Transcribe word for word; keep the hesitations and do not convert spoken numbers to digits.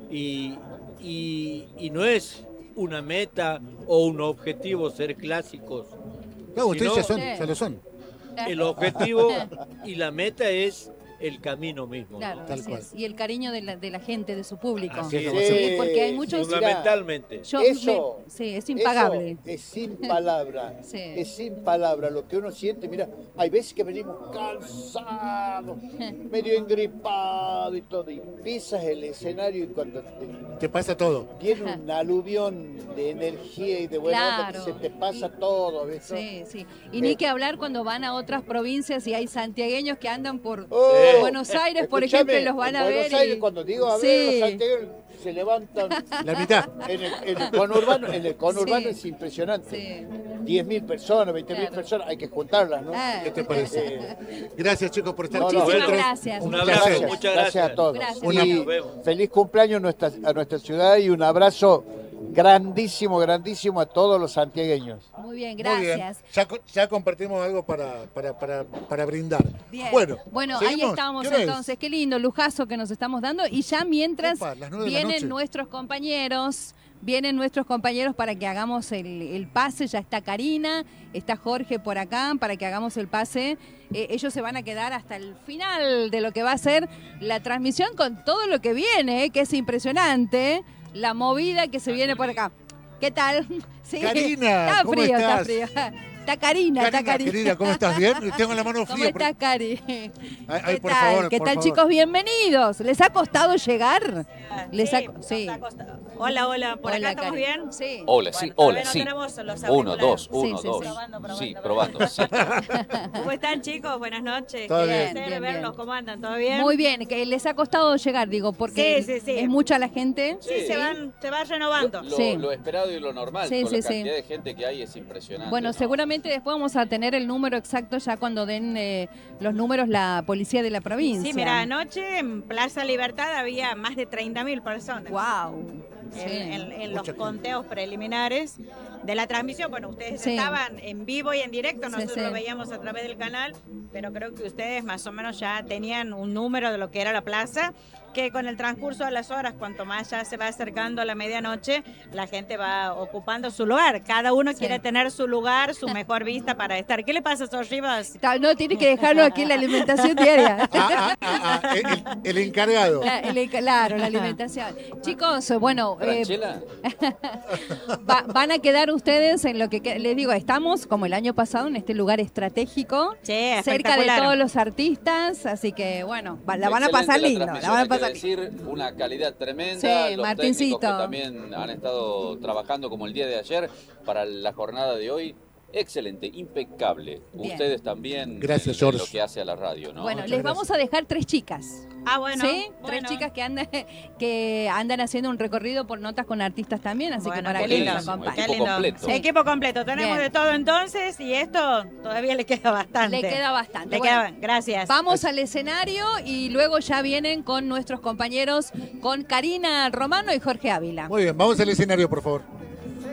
Y, y, y no es una meta o un objetivo ser clásicos. No, ustedes ya, son, Sí. ya lo son. El objetivo y la meta es el camino mismo. Claro, Tal así cual. es. Y el cariño de la, de la gente, de su público. Así es. Sí, porque hay muchos... Fundamentalmente. Yo Eso, me- sí, es impagable. Eso es sin palabra. Sí. Es sin palabra lo que uno siente. Mira, hay veces que venimos cansados, medio engripados y todo. Y pisas el escenario y cuando te, Te pasa todo. tiene un aluvión de energía y de buena onda Claro. que se te pasa todo. ¿ves? Sí, sí. Y ni que hablar cuando van a otras provincias y hay santiagueños que andan por Oh, Buenos Aires, por escúchame, ejemplo, y los van a en ver. Buenos Aires, y- cuando digo a ver, Sí. los santiagueros se levantan. La mitad. En el, en el conurbano, en el conurbano Sí. es impresionante. Sí. diez mil personas, veinte mil Claro. personas, hay que juntarlas, ¿no? Ah. ¿Qué te parece? Eh, Gracias, chicos, por estar No, con no, Muchísimas nosotros. gracias. Un Un placer. abrazo, gracias, muchas gracias gracias. a todos. Gracias. Y Nos vemos. feliz cumpleaños a nuestra, a nuestra ciudad y un abrazo grandísimo, grandísimo a todos los santiagueños. Muy bien, Muy bien. gracias. Ya, co- ya compartimos algo para, para, para, para brindar. Bien. Bueno, bueno ahí ¿seguimos? estamos ¿Qué hora es? entonces. Qué lindo lujazo que nos estamos dando. Y ya mientras Opa, las nueve de la noche. vienen nuestros compañeros, vienen nuestros compañeros para que hagamos el, el pase. Ya está Karina, está Jorge por acá para que hagamos el pase. Eh, ellos se van a quedar hasta el final de lo que va a ser la transmisión con todo lo que viene, eh, que es impresionante. La movida que se viene por acá. ¿Qué tal? Sí. Karina, está ¿cómo frío, estás? está frío. Está Karina, está Karina, Karina. querida, ¿cómo estás? ¿Bien? Tengo la mano ¿Cómo fría. estás, Cari? Ay, ay, ¿Qué por tal? favor, ¿Qué por tal, favor. chicos? Bienvenidos. ¿Les ha costado llegar? Les ha- Sí, nos sí. ha costado. Hola, hola, ¿por Hola, acá estamos Karen. bien? Sí. Hola, sí, Bueno, todavía hola, no sí. tenemos los Uno, auriculares. dos, uno, Sí, sí, dos. sí. Probando, probando, Sí, probando. probando, sí. ¿Cómo están, chicos? Buenas noches. Todo Qué bien. placer Bien, bien. verlos. ¿Cómo andan? ¿Todo bien? Muy bien, que les ha costado llegar, digo, porque Sí, sí, sí. es mucha la gente. Sí, se van, se va renovando. Lo, Sí. lo esperado y lo normal, Sí, con sí, la sí. cantidad de gente que hay es impresionante. Bueno, ¿no? seguramente después vamos a tener el número exacto ya cuando den eh, los números la policía de la provincia. Sí, mira, anoche en Plaza Libertad había más de treinta mil personas. Wow. En, en- en los conteos preliminares de la transmisión. Bueno, ustedes Sí. estaban en vivo y en directo, Sí, nosotros sí. lo veíamos a través del canal, pero creo que ustedes más o menos ya tenían un número de lo que era la plaza, que con el transcurso de las horas, cuanto más ya se va acercando a la medianoche, la gente va ocupando su lugar. Cada uno Sí. quiere tener su lugar, su mejor vista para estar. ¿Qué le pasa a Sor Rivas? Ta- No, tiene que dejarlo aquí en la alimentación diaria. Ah, ah, ah, ah, el, el encargado. La- el- claro, la alimentación. Chicos, bueno, eh, ¿Franchella? va- van a quedar ustedes en lo que que- les digo, estamos como el año pasado en este lugar estratégico, Sí, cerca de espectacular. todos los artistas, así que bueno, va- la van a pasar Excelente lindo, la la transmisión, van a hay que pasar decir, una calidad tremenda. Sí, Los Martincito. técnicos que también han estado trabajando como el día de ayer para la jornada de hoy. Excelente, impecable. Bien. Ustedes también Gracias, en- en George. lo que hace a la radio, ¿no? Bueno, Muchas les gracias. vamos a dejar tres chicas. Ah, bueno. ¿Sí? bueno. Tres chicas que andan, que andan haciendo un recorrido por notas con artistas también, así que Bueno, para qué que lindo. nos acompañen. Qué Equipo lindo. completo. Sí. Equipo completo. Tenemos Bien. de todo entonces y esto todavía le queda bastante. Le queda bastante. Le Bueno, queda, gracias. Vamos al escenario y luego ya vienen con nuestros compañeros, con Karina Romano y Jorge Ávila. Muy bien, vamos al escenario, por favor.